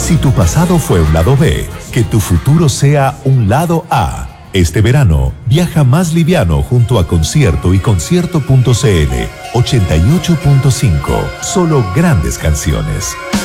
Si tu pasado fue un lado B, que tu futuro sea un lado A. Este verano, viaja más liviano junto a Concierto y Concierto.cl. 88.5. Solo grandes canciones.